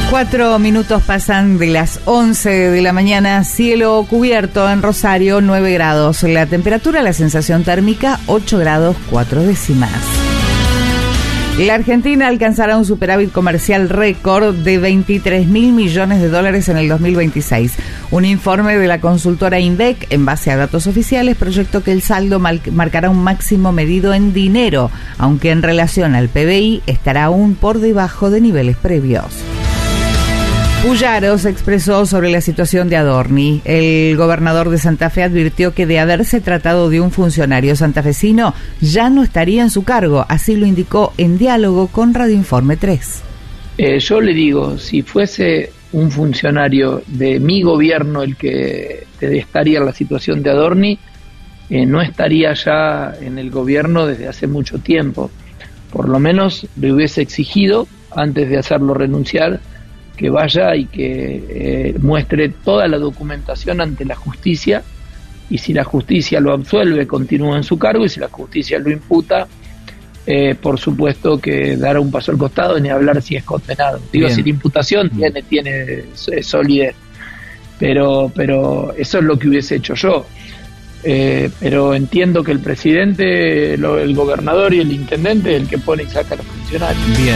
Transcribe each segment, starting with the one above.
4 minutos pasan de las 11 de la mañana, cielo cubierto en Rosario, 9 grados. La temperatura, la sensación térmica, 8 grados 4 décimas. La Argentina alcanzará un superávit comercial récord de $23.000 millones en el 2026. Un informe de la consultora INDEC, en base a datos oficiales, proyectó que el saldo marcará un máximo medido en dinero, aunque en relación al PBI estará aún por debajo de niveles previos. Puyaro se expresó sobre la situación de Adorni. El gobernador de Santa Fe advirtió que de haberse tratado de un funcionario santafesino, ya no estaría en su cargo. Así lo indicó en diálogo con Radio Informe 3. Yo le digo, si fuese un funcionario de mi gobierno el que estaría en la situación de Adorni, no estaría ya en el gobierno desde hace mucho tiempo. Por lo menos le hubiese exigido, antes de hacerlo renunciar, que vaya y que muestre toda la documentación ante la justicia, y si la justicia lo absuelve, continúa en su cargo, y si la justicia lo imputa, por supuesto que dará un paso al costado, ni hablar si es condenado. Digo, si la imputación tiene solidez, pero eso es lo que hubiese hecho yo. Pero entiendo que el presidente, el gobernador y el intendente es el que pone y saca a los funcionarios. Bien.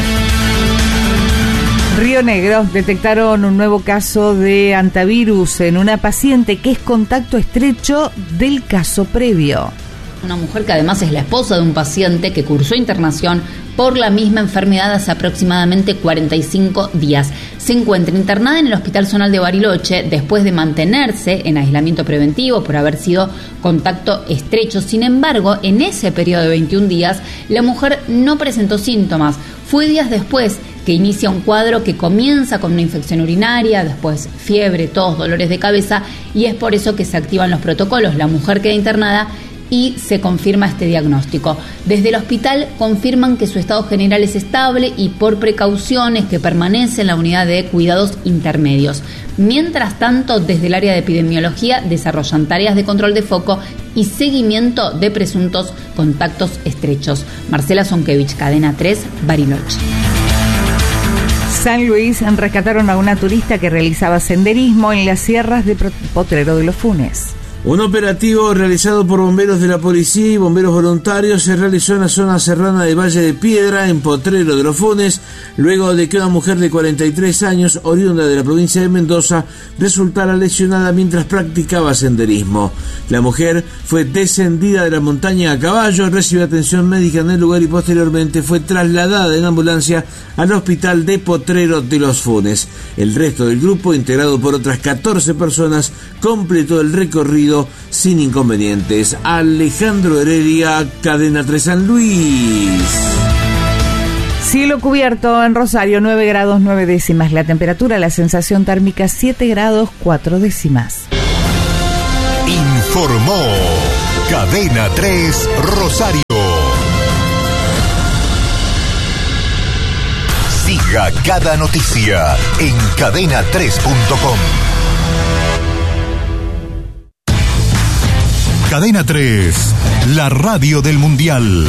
Río Negro detectaron un nuevo caso de hantavirus en una paciente que es contacto estrecho del caso previo. Una mujer que además es la esposa de un paciente que cursó internación por la misma enfermedad hace aproximadamente 45 días. Se encuentra internada en el Hospital Zonal de Bariloche después de mantenerse en aislamiento preventivo por haber sido contacto estrecho. Sin embargo, en ese periodo de 21 días, la mujer no presentó síntomas. Fue días después que inicia un cuadro que comienza con una infección urinaria, después fiebre, tos, dolores de cabeza, y es por eso que se activan los protocolos. La mujer queda internada y se confirma este diagnóstico. Desde el hospital confirman que su estado general es estable y por precauciones que permanece en la unidad de cuidados intermedios. Mientras tanto, desde el área de epidemiología desarrollan tareas de control de foco y seguimiento de presuntos contactos estrechos. Marcela Zonkevich, Cadena 3, Bariloche. San Luis rescataron a una turista que realizaba senderismo en las sierras de Potrero de los Funes. Un operativo realizado por bomberos de la policía y bomberos voluntarios se realizó en la zona serrana de Valle de Piedra, en Potrero de los Funes, luego de que una mujer de 43 años, oriunda de la provincia de Mendoza, resultara lesionada mientras practicaba senderismo. La mujer fue descendida de la montaña a caballo, recibió atención médica en el lugar y posteriormente fue trasladada en ambulancia al hospital de Potrero de los Funes. El resto del grupo, integrado por otras 14 personas, completó el recorrido sin inconvenientes. Alejandro Heredia, Cadena 3 San Luis. Cielo cubierto en Rosario, 9 grados 9 décimas. La temperatura, la sensación térmica, 7 grados 4 décimas. Informó Cadena 3 Rosario. Siga cada noticia en cadena3.com. Cadena 3, la radio del Mundial.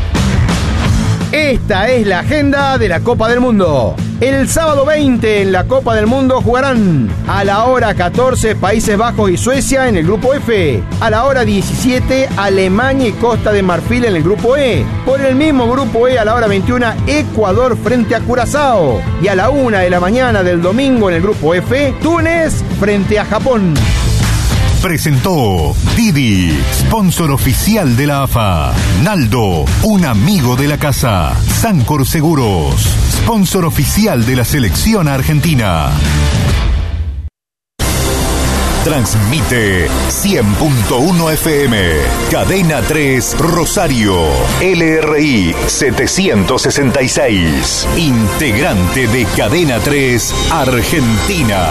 Esta es la agenda de la Copa del Mundo. El sábado 20 en la Copa del Mundo jugarán a la hora 14 Países Bajos y Suecia en el grupo F. A la hora 17 Alemania y Costa de Marfil en el grupo E. Por el mismo grupo E a la hora 21 Ecuador frente a Curazao. Y a la 1 de la mañana del domingo en el grupo F Túnez frente a Japón. Presentó Didi, sponsor oficial de la AFA. Naldo, un amigo de la casa. Sancor Seguros, sponsor oficial de la selección argentina. Transmite 100.1 FM, Cadena 3 Rosario, LRI 766, integrante de Cadena 3 Argentina.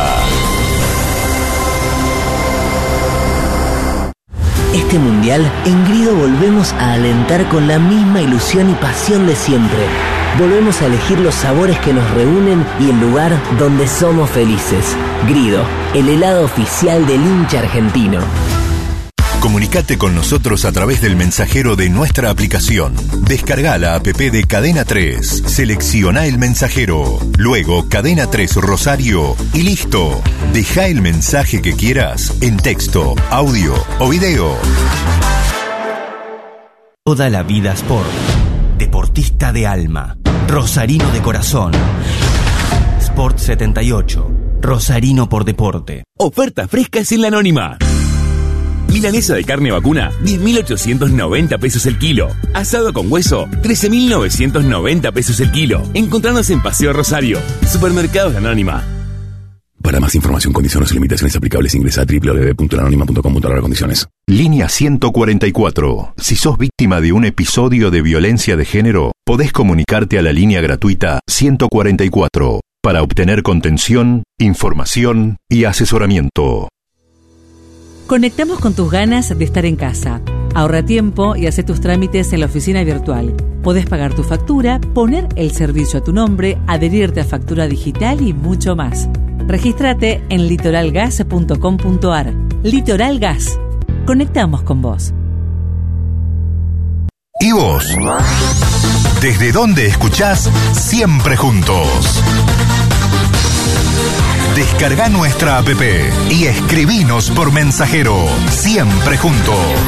Este mundial, en Grido volvemos a alentar con la misma ilusión y pasión de siempre. Volvemos a elegir los sabores que nos reúnen y el lugar donde somos felices. Grido, el helado oficial del hincha argentino. Comunicate con nosotros a través del mensajero de nuestra aplicación. Descarga la app de Cadena 3, selecciona el mensajero, luego Cadena 3 Rosario y listo. Deja el mensaje que quieras en texto, audio o video. Toda la vida Sport. Deportista de alma. Rosarino de corazón. Sport 78. Rosarino por deporte. Ofertas frescas en La Anónima. Milanesa de carne vacuna, 10.890 pesos el kilo. Asado con hueso, 13.990 pesos el kilo. Encontranos en Paseo Rosario. Supermercados La Anónima. Para más información, condiciones y limitaciones aplicables, ingresa a www.lanonima.com.ar/condiciones. Línea 144. Si sos víctima de un episodio de violencia de género, podés comunicarte a la línea gratuita 144 para obtener contención, información y asesoramiento. Conectamos con tus ganas de estar en casa. Ahorra tiempo y hace tus trámites en la oficina virtual. Podés pagar tu factura, poner el servicio a tu nombre, adherirte a factura digital y mucho más. Regístrate en litoralgas.com.ar. Litoral Gas. Conectamos con vos. ¿Y vos? ¿Desde dónde escuchás Siempre Juntos? Descarga nuestra app y escribinos por mensajero. Siempre Juntos.